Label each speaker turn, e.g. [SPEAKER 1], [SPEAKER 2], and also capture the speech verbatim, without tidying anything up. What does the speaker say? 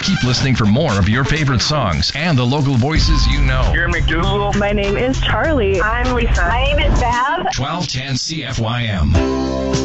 [SPEAKER 1] Keep listening for more of your favorite songs and the local voices you know.
[SPEAKER 2] You're McDougal.
[SPEAKER 3] My name is Charlie.
[SPEAKER 4] I'm Lisa.
[SPEAKER 5] My name is Bev.
[SPEAKER 1] twelve ten C F Y M.